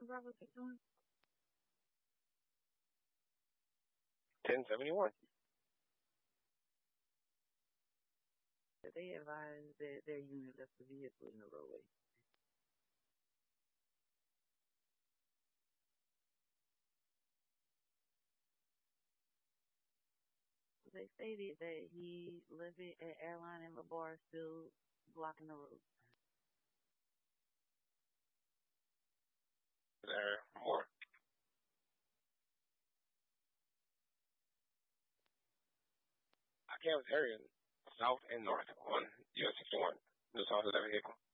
Bravo 61. 1071. They advised that their unit left the vehicle in the roadway. They stated that he left it at Airline and the bar still blocking the road. There more. I can't area south and north on US 61. The south of that vehicle.